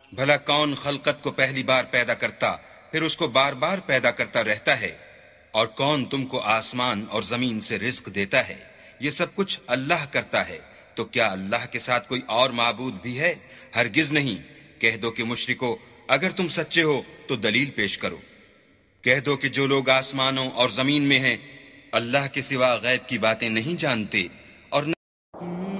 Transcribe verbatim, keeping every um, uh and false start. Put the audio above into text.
भला कौन खलकत को पहली बार पैदा करता फिर उसको बार बार पैदा करता रहता है? और कौन तुमको आसमान और जमीन से रिज्क देता है? ये सब कुछ अल्लाह करता है। तो क्या अल्लाह के साथ कोई और माबूद भी है? हरगिज नहीं। कह दो कि मुशरिको, अगर तुम सच्चे हो तो दलील पेश करो। कह दो कि जो लोग आसमानों और जमीन में हैं, अल्लाह के सिवा गैब की बातें नहीं जानते।